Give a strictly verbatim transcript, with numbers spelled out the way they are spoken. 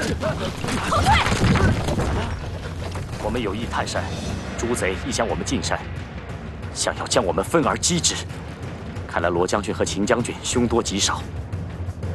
后退！ 我们有意探山，诸贼亦将我们进山，想要将我们分而击之。看来罗将军和秦将军凶多吉少，